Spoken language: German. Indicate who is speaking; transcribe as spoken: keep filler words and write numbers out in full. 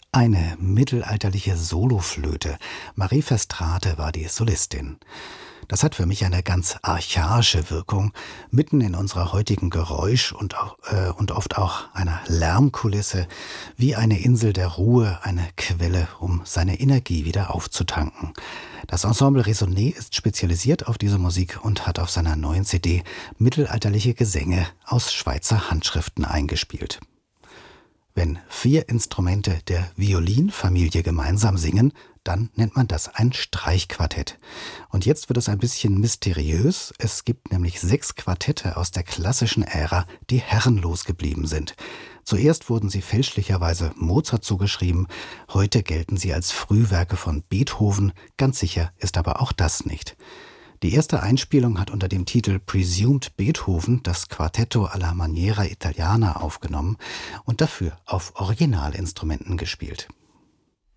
Speaker 1: Eine mittelalterliche Soloflöte. Marie Verstrate war die Solistin. Das hat für mich eine ganz archaische Wirkung, mitten in unserer heutigen Geräusch- und, auch, äh, und oft auch einer Lärmkulisse, wie eine Insel der Ruhe, eine Quelle, um seine Energie wieder aufzutanken. Das Ensemble Raisonné ist spezialisiert auf diese Musik und hat auf seiner neuen C D mittelalterliche Gesänge aus Schweizer Handschriften eingespielt. Wenn vier Instrumente der Violinfamilie gemeinsam singen, dann nennt man das ein Streichquartett. Und jetzt wird es ein bisschen mysteriös. Es gibt nämlich sechs Quartette aus der klassischen Ära, die herrenlos geblieben sind. Zuerst wurden sie fälschlicherweise Mozart zugeschrieben, heute gelten sie als Frühwerke von Beethoven, ganz sicher ist aber auch das nicht. Die erste Einspielung hat unter dem Titel Presumed Beethoven das Quartetto alla Maniera Italiana aufgenommen und dafür auf Originalinstrumenten gespielt.